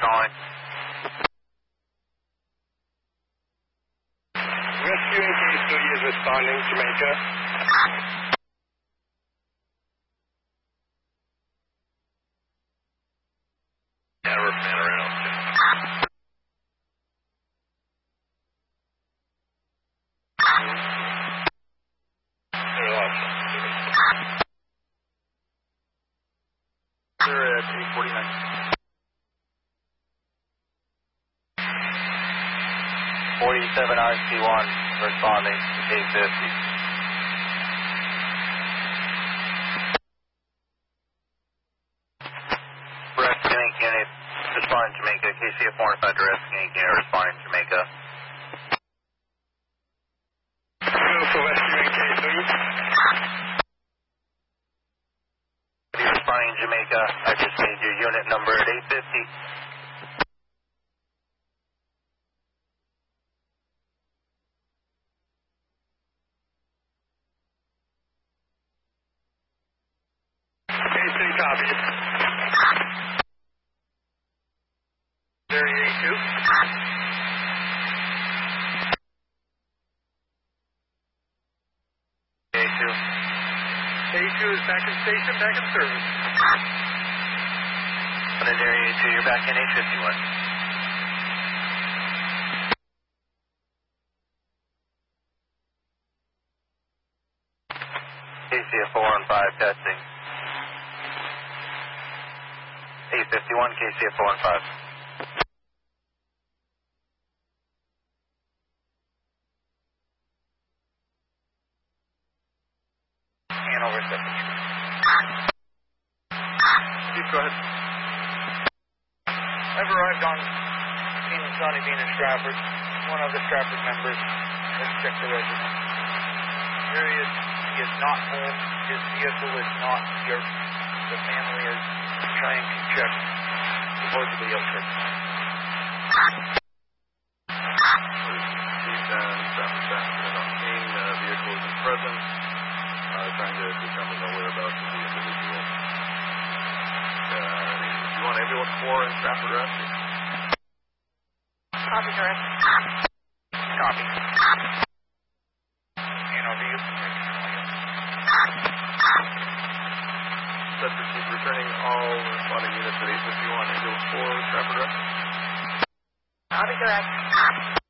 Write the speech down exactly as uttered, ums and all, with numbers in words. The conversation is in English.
calling. Rescue in case duty is responding, Jamaica. Yeah, we're fan around. They're lost. They're at eight forty-nine. forty-seven R C one responding to eight fifty. Rescue unit responding Jamaica. K C F four and five to rescue unit responding Jamaica. Beautiful rescue in case duty. Responding Jamaica. I just need your unit number at eight fifty. Copy. Area A two. A two. A two is back in station, back in service. But in area A two, you're back in eight fifty-one. K C F four and five testing. eight fifty-one, K C F four and five. Hanover second. Steve, go ahead. I've arrived on Team Sonny Bean and Stratford. One of the Stratford members has checked the resident. There he is. He is not home. His vehicle is not here. The family is trying to check supposedly outside. Chief and Stratford Stratford on scene. Uh, vehicle is present. Uh, trying to determine the whereabouts of the individual. Uh, you want ambulance four in Stratford rescue? Copy, correct. Copy. Hanover, you. Set proceed returning all responding units at eight fifty-one. Ambulance four, Stratford rescue. Copy, correct.